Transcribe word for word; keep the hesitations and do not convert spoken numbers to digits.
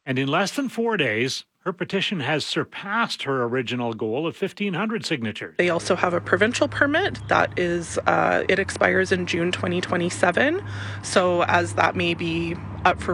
And in less than four days, her petition has surpassed her original goal of fifteen hundred signatures. They also have a provincial permit that is, uh, it expires in June twenty twenty-seven. So as that may be up for